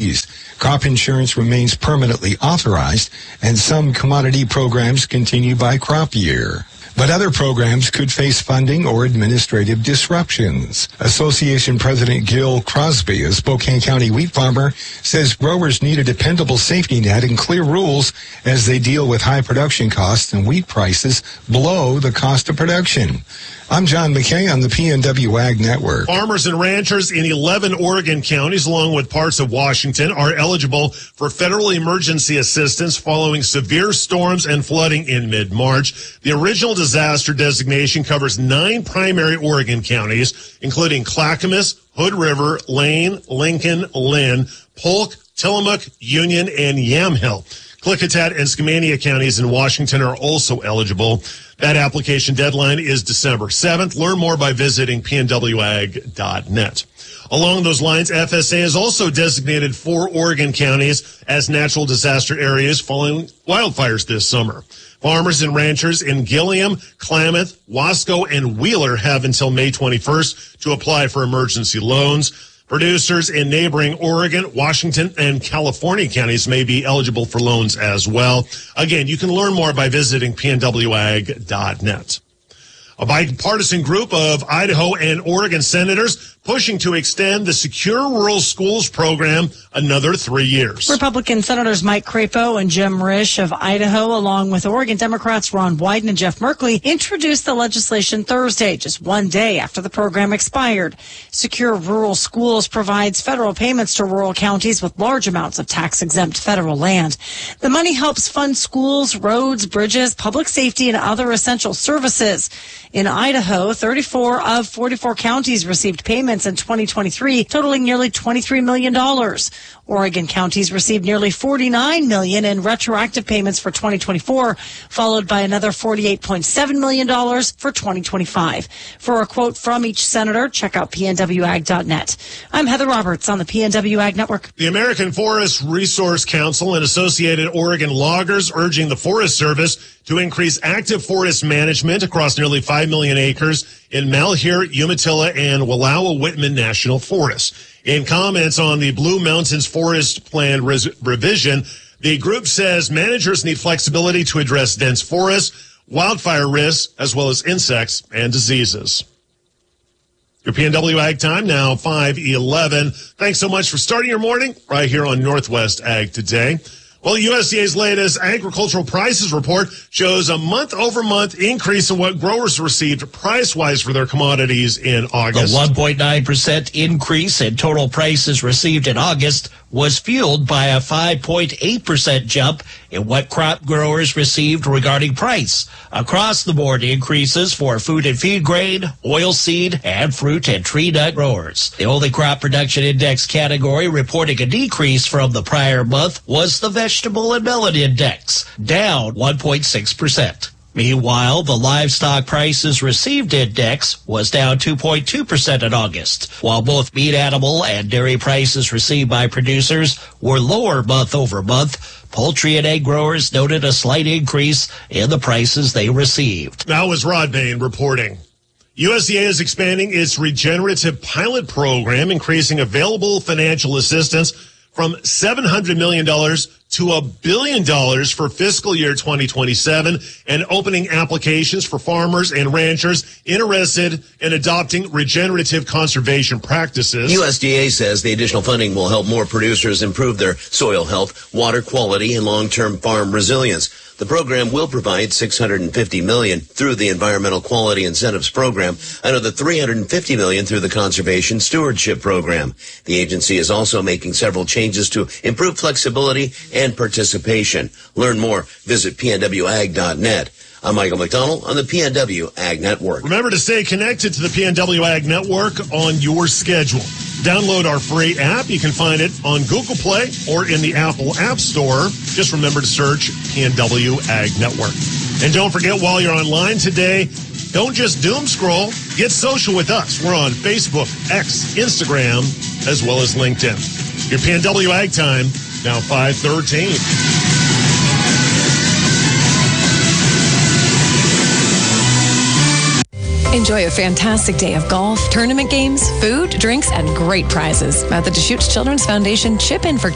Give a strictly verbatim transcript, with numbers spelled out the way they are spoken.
counties. Crop insurance remains permanently authorized, and some commodity programs continue by crop year. But other programs could face funding or administrative disruptions. Association President Gil Crosby, a Spokane County wheat farmer, says growers need a dependable safety net and clear rules as they deal with high production costs and wheat prices below the cost of production. I'm John McKay on the P N W Ag Network. Farmers and ranchers in eleven Oregon counties, along with parts of Washington, are eligible for federal emergency assistance following severe storms and flooding in mid-March. The original disaster designation covers nine primary Oregon counties, including Clackamas, Hood River, Lane, Lincoln, Lynn, Polk, Tillamook, Union, and Yamhill. Klickitat and Skamania counties in Washington are also eligible. That application deadline is December seventh. Learn more by visiting P N W ag dot net. Along those lines, F S A has also designated four Oregon counties as natural disaster areas following wildfires this summer. Farmers and ranchers in Gilliam, Klamath, Wasco, and Wheeler have until May twenty-first to apply for emergency loans. Producers in neighboring Oregon, Washington, and California counties may be eligible for loans as well. Again, you can learn more by visiting P N W ag dot net. A bipartisan group of Idaho and Oregon senators pushing to extend the Secure Rural Schools program another three years. Republican Senators Mike Crapo and Jim Risch of Idaho, along with Oregon Democrats Ron Wyden and Jeff Merkley, introduced the legislation Thursday, just one day after the program expired. Secure Rural Schools provides federal payments to rural counties with large amounts of tax-exempt federal land. The money helps fund schools, roads, bridges, public safety, and other essential services. In Idaho, thirty-four of forty-four counties received payments in twenty twenty-three, totaling nearly twenty-three million dollars. Oregon counties received nearly forty-nine million dollars in retroactive payments for twenty twenty-four, followed by another forty-eight point seven million dollars for twenty twenty-five. For a quote from each senator, check out P N W ag dot net. I'm Heather Roberts on the P N W Ag Network. The American Forest Resource Council and Associated Oregon Loggers urging the Forest Service to increase active forest management across nearly five million acres in Malheur, Umatilla, and Wallowa-Whitman National Forests. In comments on the Blue Mountains Forest Plan res- revision, the group says managers need flexibility to address dense forests, wildfire risks, as well as insects and diseases. Your P N W Ag time now, five eleven. Thanks so much for starting your morning right here on Northwest Ag Today. Well, U S D A's latest agricultural prices report shows a month-over-month increase in what growers received price-wise for their commodities in August. The one point nine percent increase in total prices received in August was fueled by a five point eight percent jump in what crop growers received regarding price. Across the board increases for food and feed grain, oilseed, and fruit and tree nut growers. The only crop production index category reporting a decrease from the prior month was the vegetable and melon index, down one point six percent. Meanwhile, the livestock prices received index was down two point two percent in August, while both meat animal and dairy prices received by producers were lower month over month. Poultry and egg growers noted a slight increase in the prices they received. That was Rod Bain reporting. U S D A is expanding its regenerative pilot program, increasing available financial assistance from seven hundred million dollars to a billion dollars for fiscal year twenty twenty-seven, and opening applications for farmers and ranchers interested in adopting regenerative conservation practices. U S D A says the additional funding will help more producers improve their soil health, water quality, and long-term farm resilience. The program will provide six hundred fifty million dollars through the Environmental Quality Incentives Program, another three hundred fifty million dollars through the Conservation Stewardship Program. The agency is also making several changes to improve flexibility and participation. Learn more. Visit P N W ag dot net. I'm Michael McDonald on the P N W Ag Network. Remember to stay connected to the P N W Ag Network on your schedule. Download our free app. You can find it on Google Play or in the Apple App Store. Just remember to search P N W Ag Network. And don't forget, while you're online today, don't just doom scroll. Get social with us. We're on Facebook, X, Instagram, as well as LinkedIn. Your P N W Ag time, now five thirteen. Enjoy a fantastic day of golf, tournament games, food, drinks, and great prizes at the Deschutes Children's Foundation Chip In for